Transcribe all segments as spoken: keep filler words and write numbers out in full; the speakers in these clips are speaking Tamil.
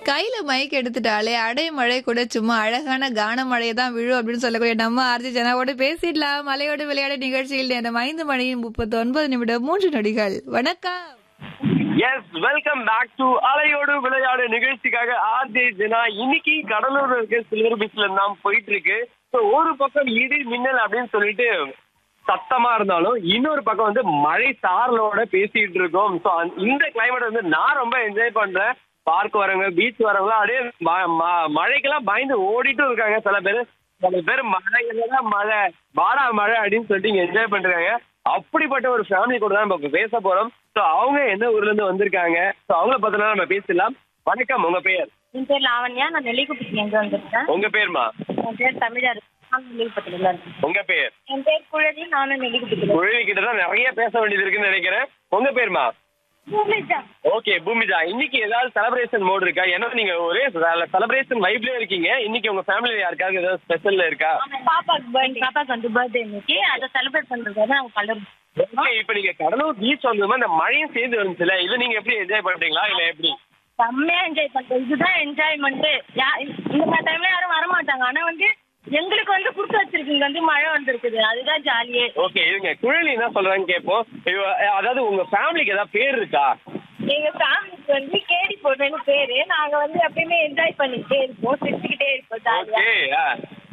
கையில மைக் எடுத்துட்டாலே அடை மழை கூட சும்மா அழகான கான மழையை தான் விழும் அப்படின்னு சொல்லக்கூடிய நம்ம ஆர்ஜி ஜனாவோடு பேசிடலாம். மலையோடு விளையாட நிகழ்ச்சியில் நேரம் ஐந்து மணியின் முப்பத்தி ஒன்பது நிமிடம் மூன்று நொடிகள். வணக்கம். எஸ், வெல்கம் பேக் டு அலையோடு விளையாடு நிகழ்ச்சிக்காக ஆர்ஜே ஜனா. இன்னைக்கு கடலூர் இருக்க சில்வர் பீச்ல தான் போயிட்டு இருக்கு. ஸோ ஒரு பக்கம் இடி மின்னல் அப்படின்னு சொல்லிட்டு சத்தமா இருந்தாலும் இன்னொரு பக்கம் வந்து மழை சாரலோட பேசிட்டு இருக்கோம். ஸோ இந்த கிளைமேட் வந்து நான் ரொம்ப என்ஜாய் பண்றேன். பார்க் வரவங்க, பீச் வரவங்க அப்படியே மழைக்கெல்லாம் பயந்து ஓடிட்டும் இருக்காங்க. சில பேர் சில பேர் மழைதான் மழை வாடா மழை அப்படின்னு சொல்லிட்டு இங்க என்ஜாய் பண்றாங்க. அப்படிப்பட்ட ஒரு ஃபேமிலி கூட தான் நம்ம பேச போறோம். ஸோ அவங்க எந்த ஊர்ல இருந்து வந்திருக்காங்க, ஸோ அவங்கள பத்தினா நம்ம பேசலாம். வணக்கம், உங்க பேர்? என் பேர் லாவண்யா, நான் நெல்லிக்குப்பட்டில இருந்து வந்திருக்கேன். உங்க பேர்மா? என் பேர் தமிழர், நான் நெல்லிக்குப்பட்டில இருக்கேன். உங்க பேர்? என் பேர் குழலி, நானும் நெல்லிக்குப்பட்டில. குழலி கிட்ட தான் நிறைய பேச வேண்டியது இருக்குன்னு நினைக்கிறேன். உங்க பேர்மா? பூமிஜா. ஓகே பூமிஜா, இன்னைக்கு ஏதாவது செலிப்ரேஷன் மோட் இருக்கா? ஏன்னா நீங்க ஒரே செலிப்ரேஷன் வைப்லயே இருக்கீங்க. இன்னைக்கு உங்க ஃபேமிலில யாருக்காவது ஏதாவது ஸ்பெஷல் இருக்கா? பாப்பாக்கு பர்த்டே, பாப்பாக்கு வந்து பர்த்டே இன்னைக்கு. அதை செலிப்ரேட் பண்றதுக்காக நாங்க கலர். இப்ப நீங்க கடலூர் பீச் வந்ததுமா இந்த மழையும் சேர்ந்து வந்துச்சுல, இல்ல நீங்க எப்படி என்ஜாய் பண்றீங்களா இல்ல எப்படி? செம்மையா என்ஜாய் பண்றோம். இதுதான் என்ஜாய்மெண்ட். இந்த மாதிரி டைம்ல யாரும் வரமாட்டாங்க. ஆனா வந்து எங்களுக்கு வந்து கொடுத்து வச்சிருக்கீங்க, வந்து மழை வந்திருக்குது, அதுதான் ஜாலியே. ஓகே, இருங்க, குழலி என்ன சொல்றாங்க கேட்போம். அதாவது உங்க ஃபேமிலிக்கு ஏதாவது பேர் இருக்கா? எங்க ஃபேமிலிக்கு வந்து கேடி போடுறேன்னு பேரு. நாங்க வந்து எப்பயுமே என்ஜாய் பண்ணிக்கிட்டே இருப்போம், சிரிச்சுக்கிட்டே இருப்போம் ஜாலியா.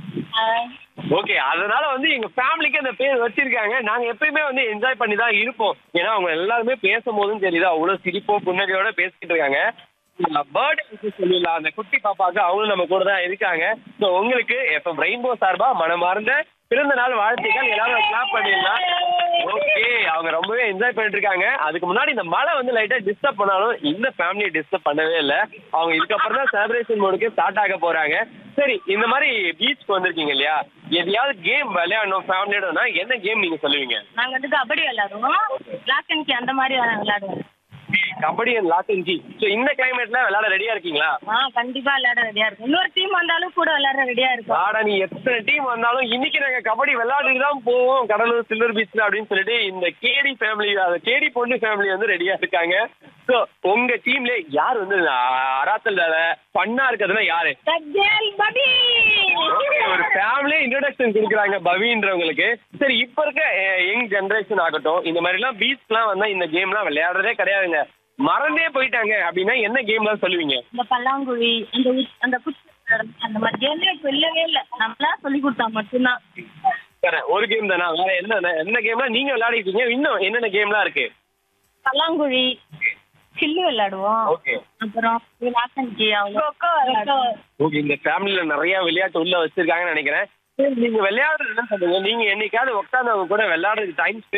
ஓகே, அதனால வந்து எங்க ஃபேமிலிக்கு அந்த பேர் வச்சிருக்காங்க. நாங்க எப்பயுமே வந்து என்ஜாய் பண்ணி தான் இருப்போம். ஏன்னா அவங்க எல்லாருமே பேசும்போதும் தெரியுது, அவ்வளவு சிரிப்போ புன்னகையோட பேசிட்டு இருக்காங்க. பர்த்டே சொல்லிடலாம் அந்த குட்டி பாப்பாக்கு, அவங்களும் நம்ம கூட தான் இருக்காங்க. ஸோ உங்களுக்கு எப்ப ரெயின்போ சார்பா மனமார்ந்த பிறந்த நாள் வாழ்த்துக்கள். எல்லாரும் கிளாப் பண்ணிடலாம். ஓகே, அவங்க ரொம்பவே என்ஜாய் பண்ணிட்டு இருக்காங்க. அதுக்கு முன்னாடி இந்த மழை வந்து லைட்டா டிஸ்டர்ப் பண்ணாலும் இந்த ஃபேமிலியை டிஸ்டர்ப் பண்ணவே இல்லை. அவங்க இதுக்கப்புறம் தான் செலிப்ரேஷன் மோடுக்கு ஸ்டார்ட் ஆக போறாங்க. சரி, இந்த மாதிரி பீச்சுக்கு வந்திருக்கீங்க இல்லையா, எதையாவது கேம் விளையாடணும் ஃபேமிலியோடனா என்ன கேம் நீங்க சொல்லுவீங்க? நாங்க வந்து கபடி விளையாடுவோம், பிளாக் அண்ட் கீ அந்த மாதிரி விளையாடுவோம். Kabaddi and lock and key. So இந்த கிளைமேட்ல விளையாட ரெடியா இருக்கீங்களா? ஆ, கண்டிப்பா விளையாட ரெடியா இருக்கும். இன்னொரு டீம் வந்தாலும் கூட விளையாட ரெடியா இருக்கும். ஆடா, நீ எத்தனை டீம் வந்தாலும் இன்னைக்கு நாங்க கபடி விளையாடிட்டு தான் போவோம் கடலூர் சில்வர் பீச்ல அப்படின்னு சொல்லிட்டு இந்த கேடி ஃபேமிலி, கேடி பொண்ணு ஃபேமிலி வந்து ரெடியா இருக்காங்க. ஸோ உங்க டீம்ல யார் வந்து அராத்தல் பண்ணா இருக்கிறதுனா யாரு? ஒரு ஃபேமிலி இன்ட்ரோடக்ஷன் கொடுக்குறாங்க பவின்றவங்களுக்கு. சரி, இப்ப இருக்க யங் ஜெனரேஷன் ஆகட்டும், இந்த மாதிரி எல்லாம் பீச்லாம் வந்தா இந்த கேம்லாம் விளையாடுறதே கிடையாதுங்க, மறந்தே போயிட்டாங்க. அப்படின்னா என்ன கேம்லாம் சொல்லுவீங்க? இந்த பல்லாங்குழி, அந்த அந்த அந்த மாதிரி கேம் இப்ப இல்லவே இல்லை. நம்மளா சொல்லி கொடுத்தா மட்டும்தான். ஒரு கேம் தானா? வேற என்ன என்ன கேம்லாம் நீங்க விளையாடிட்டீங்க? இன்னும் என்னென்ன கேம்லாம் இருக்கு? பல்லாங்குழி, சில்லு விளையாடுவோம். ஓகே, அப்புறம் இந்த ஃபேமிலில நிறைய விளையாட்டு உள்ள வச்சிருக்காங்கன்னு நினைக்கிறேன். நீங்க விளையாடுறது என்ன சொல்லுங்க, நீங்க என்னைக்காவது உட்காந்து அவங்க கூட விளையாடுறதுக்கு டைம்